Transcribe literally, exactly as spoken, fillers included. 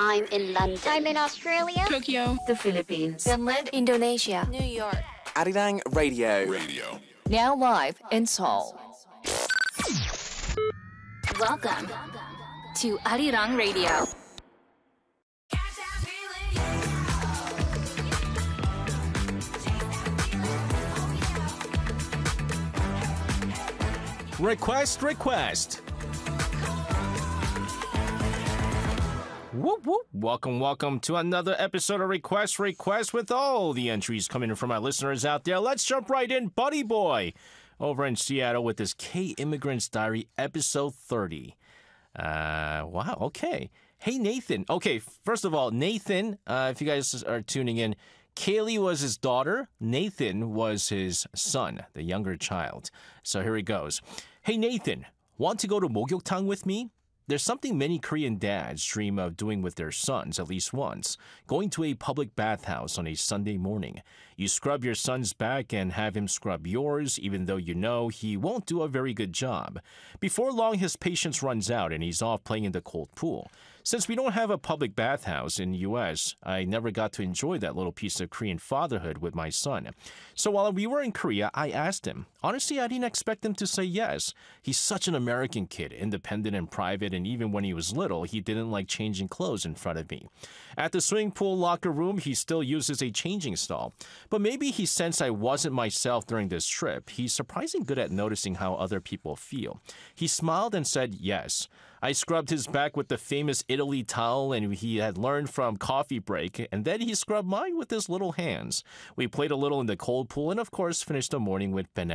I'm in London. I'm in Australia. Tokyo. The Philippines. Finland. Indonesia. New York. Arirang Radio. Radio. Now live in Seoul. Welcome to Arirang Radio. Request, request. Whoop, whoop. Welcome, welcome to another episode of Request, Request with all the entries coming from our listeners out there. Let's jump right in. Buddy Boy over in Seattle with this K-Immigrant's Diary, episode thirty. Uh, wow, okay. Hey, Nathan. Okay, first of all, Nathan, uh, if you guys are tuning in, Kaylee was his daughter. Nathan was his son, the younger child. So here he goes. Hey, Nathan, want to go to Mogyokdang with me? There's something many Korean dads dream of doing with their sons at least once, going to a public bathhouse on a Sunday morning. You scrub your son's back and have him scrub yours, even though you know he won't do a very good job. Before long, his patience runs out and he's off playing in the cold pool. Since we don't have a public bathhouse in the U S, I never got to enjoy that little piece of Korean fatherhood with my son. So while we were in Korea, I asked him. Honestly, I didn't expect him to say yes. He's such an American kid, independent and private, and even when he was little, he didn't like changing clothes in front of me. At the swimming pool locker room, he still uses a changing stall. But maybe he sensed I wasn't myself during this trip. He's surprisingly good at noticing how other people feel. He smiled and said yes. I scrubbed his back with the famous Italy towel and he had learned from Coffee Break, and then he scrubbed mine with his little hands. We played a little in the cold pool and of course finished the morning with Ben